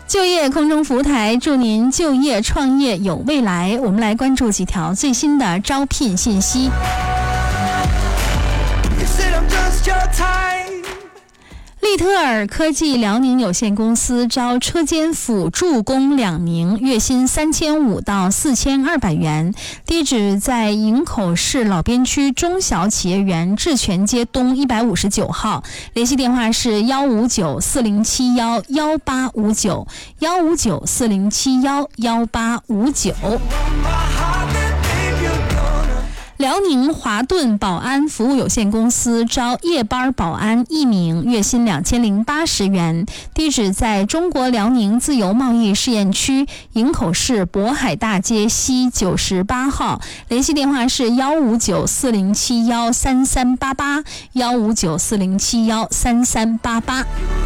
就业空中服务台，祝您就业创业有未来。我们来关注几条最新的招聘信息。利特尔科技辽宁有限公司招车间辅助工2名，月薪3500到4200元，地址在营口市老边区中小企业园智泉街东159号，联系电话是15940711859 15940711859。辽宁华顿保安服务有限公司招夜班保安1名，月薪2080元，地址在中国辽宁自由贸易试验区营口市渤海大街西98号，联系电话是15940713388 15940713388。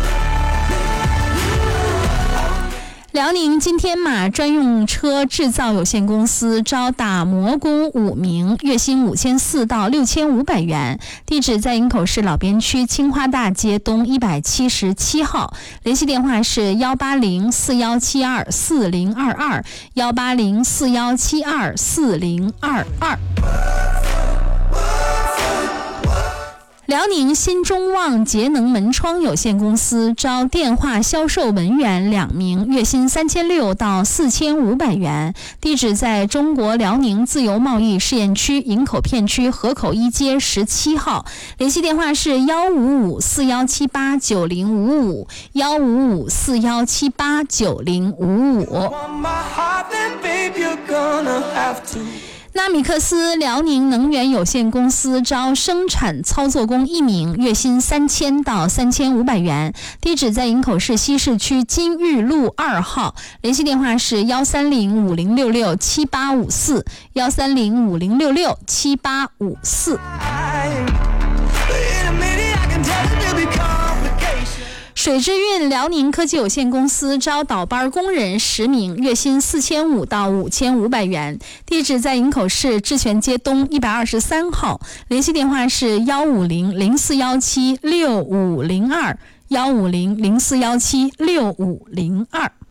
辽宁金天马专用车制造有限公司招打磨工5名，月薪5400到6500元，地址在营口市老边区青花大街东177号，联系电话是18041724022 18041724022。辽宁新中旺节能门窗有限公司招电话销售文员2名，月薪3600到4500元，地址在中国辽宁自由贸易试验区营口片区河口一街17号，联系电话是15541789055 15541789055。纳米克斯辽宁能源有限公司招生产操作工1名，月薪3000到3500元，地址在营口市西市区金玉路2号，联系电话是13050667854 13050667854。水之运辽宁科技有限公司招倒班工人10名，月薪4500到5500元，地址在营口市智泉街东123号，联系电话是15004176502 15004176502。